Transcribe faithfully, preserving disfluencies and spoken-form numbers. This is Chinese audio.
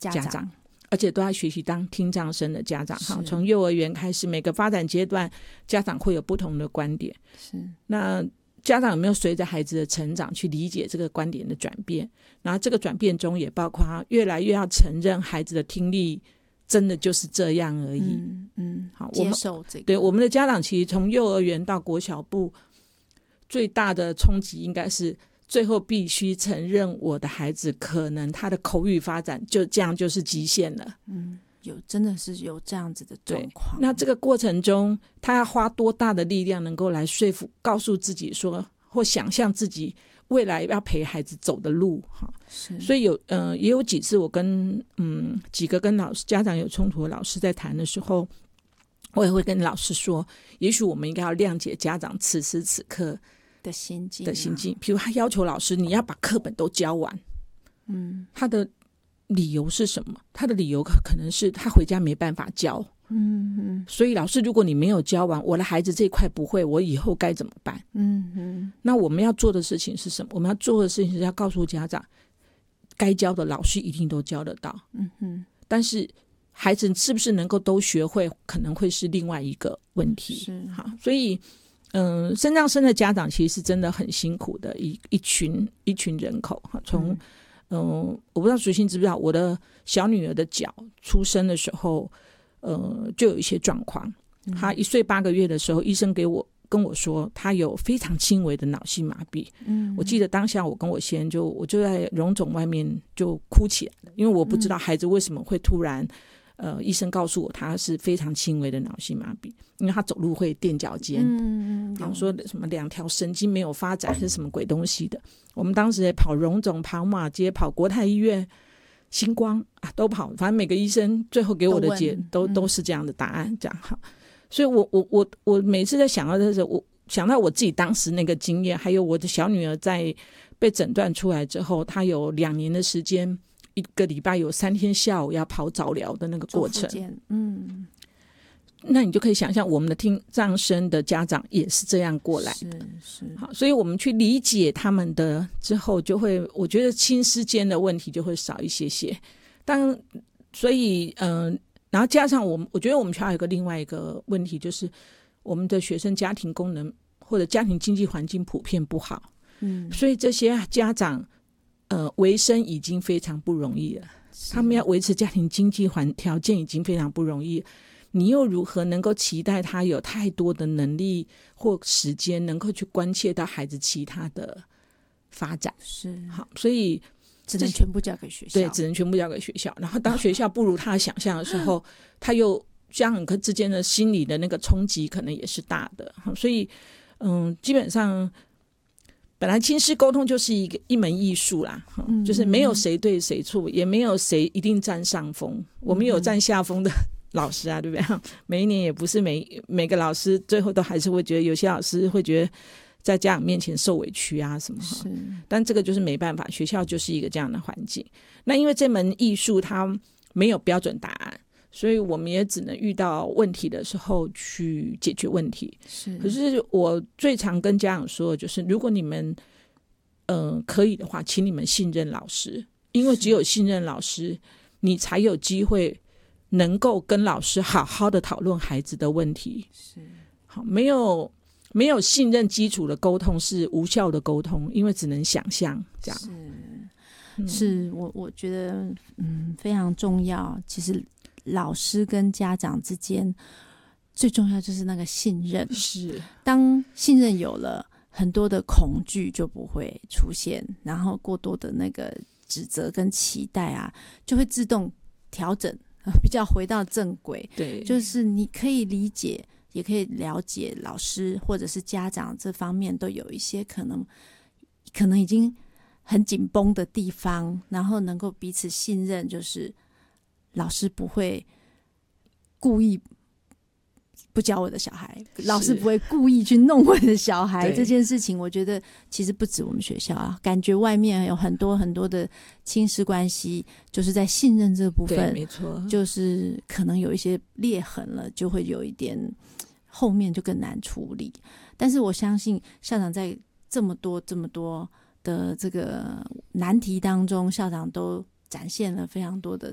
家长，家长而且都在学习当听障生的家长哈。从幼儿园开始，每个发展阶段，家长会有不同的观点。 是， 那家长有没有随着孩子的成长去理解这个观点的转变？然后这个转变中也包括越来越要承认孩子的听力真的就是这样而已。 嗯嗯， 好， 接受这个。 对，我们的家长其实从幼儿园到国小部，最大的冲击应该是最后必须承认我的孩子可能他的口语发展就这样就是极限了。 嗯，有真的是有这样子的状况。 那这个过程中他要花多大的力量能够来说服告诉自己说，或想象自己未来要陪孩子走的路。所以有呃也有几次我跟嗯几个跟老师家长有冲突的老师在谈的时候，我也会跟老师说，也许我们应该要谅解家长此时此刻的心境、啊、 的心境。比如他要求老师你要把课本都教完，嗯，他的理由是什么？他的理由可能是他回家没办法教，嗯嗯，所以老师如果你没有教完，我的孩子这一块不会，我以后该怎么办？嗯嗯，那我们要做的事情是什么？我们要做的事情是要告诉家长，该教的老师一定都教得到，嗯哼，但是孩子是不是能够都学会，可能会是另外一个问题。是，好，所以嗯，身障生的家长其实是真的很辛苦的一一群一群人口。从嗯、呃，我不知道淑馨知不知道，我的小女儿的脚出生的时候，呃，就有一些状况。她一岁八个月的时候，医生给我跟我说，她有非常轻微的脑性麻痹。嗯，我记得当下我跟我先生就我就在荣总外面就哭起来了，因为我不知道孩子为什么会突然。呃，医生告诉我他是非常轻微的脑性麻痹，因为他走路会垫脚尖，嗯，然后说什么两条神经没有发展是什么鬼东西的。我们当时也跑荣总、跑马街、跑国泰医院、星光啊，都跑，反正每个医生最后给我的解都都, 都是这样的答案，这样好。所以我我我我每次在想到的时候，我想到我自己当时那个经验，还有我的小女儿在被诊断出来之后，她有两年的时间。一个礼拜有三天下午要跑早疗的那个过程，嗯，那你就可以想象我们的听障生的家长也是这样过来的，是是。好，所以我们去理解他们的之后，就会我觉得亲师间的问题就会少一些些。当所以嗯、呃，然后加上我们，我觉得我们学校有个另外一个问题，就是我们的学生家庭功能或者家庭经济环境普遍不好，嗯，所以这些家长。呃，维生已经非常不容易了，他们要维持家庭经济环条件已经非常不容易，你又如何能够期待他有太多的能力或时间能够去关切到孩子其他的发展？是，好，所以只能全部交给学校， 对，只能全部交给学校。然后当学校不如他想象的时候，他又家长之间的心理的那个冲击可能也是大的，所以嗯，基本上。本来亲师沟通就是一个一门艺术啦、嗯，就是没有谁对谁错，也没有谁一定占上风。我们有占下风的老师啊，对不对？每一年也不是每每个老师最后都还是会觉得，有些老师会觉得在家长面前受委屈啊什么。是，但这个就是没办法，学校就是一个这样的环境。那因为这门艺术它没有标准答案。所以我们也只能遇到问题的时候去解决问题。是，可是我最常跟家长说的就是，如果你们呃可以的话，请你们信任老师，因为只有信任老师，你才有机会能够跟老师好好的讨论孩子的问题。是，好，没有没有信任基础的沟通是无效的沟通，因为只能想象这样。 是，嗯、是我我觉得嗯非常重要。其实。老师跟家长之间最重要就是那个信任， 是当信任有了，很多的恐惧就不会出现，然后过多的那个指责跟期待啊，就会自动调整，比较回到正轨。对，就是你可以理解，也可以了解老师或者是家长这方面都有一些可能，可能已经很紧绷的地方，然后能够彼此信任，就是。老师不会故意不教我的小孩，老师不会故意去弄我的小孩，这件事情我觉得其实不止我们学校啊，感觉外面有很多很多的亲师关系，就是在信任这个部分， 没错， 就是可能有一些裂痕了，就会有一点后面就更难处理。但是我相信校长在这么多这么多的这个难题当中，校长都展现了非常多的